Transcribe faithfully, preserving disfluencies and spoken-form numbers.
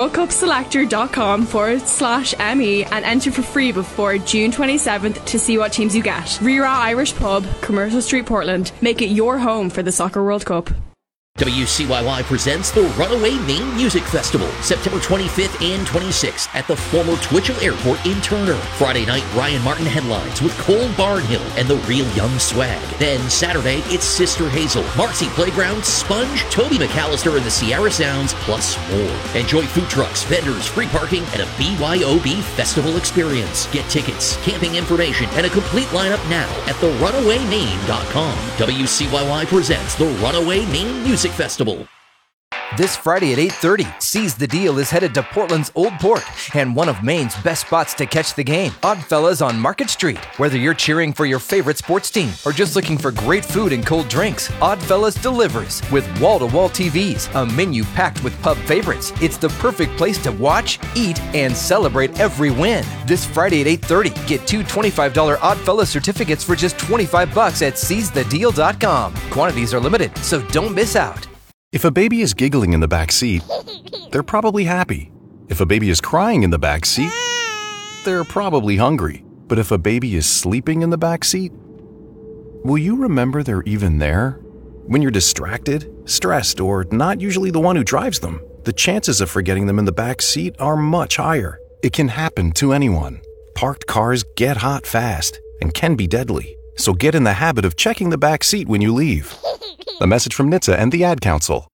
worldcupselector.com forward slash ME and enter for free before June twenty-seventh to see what teams you get. Rira Irish Pub, Commercial Street, Portland. Make it your home for the Soccer World Cup. W C Y Y presents the Runaway Maine Music Festival, September twenty-fifth and twenty-sixth at the former Twitchell Airport in Turner. Friday night, Ryan Martin headlines with Cole Barnhill and the Real Young Swag. Then Saturday, it's Sister Hazel, Marcy Playground, Sponge, Toby McAllister and the Sierra Sounds, plus more. Enjoy food trucks, vendors, free parking, and a B Y O B festival experience. Get tickets, camping information, and a complete lineup now at the runaway maine dot com. W C Y Y presents the Runaway Maine Music Festival. This Friday at eight thirty, Seize the Deal is headed to Portland's Old Port and one of Maine's best spots to catch the game, Oddfellas on Market Street. Whether you're cheering for your favorite sports team or just looking for great food and cold drinks, Oddfellas delivers with wall-to-wall T Vs, a menu packed with pub favorites. It's the perfect place to watch, eat, and celebrate every win. This Friday at eight thirty, get two twenty-five dollars Oddfellas certificates for just twenty-five bucks at seize the deal dot com. Quantities are limited, so don't miss out. If a baby is giggling in the back seat, they're probably happy. If a baby is crying in the back seat, they're probably hungry. But if a baby is sleeping in the back seat, will you remember they're even there? When you're distracted, stressed, or not usually the one who drives them, the chances of forgetting them in the back seat are much higher. It can happen to anyone. Parked cars get hot fast and can be deadly. So get in the habit of checking the back seat when you leave. A message from N H T S A and the Ad Council.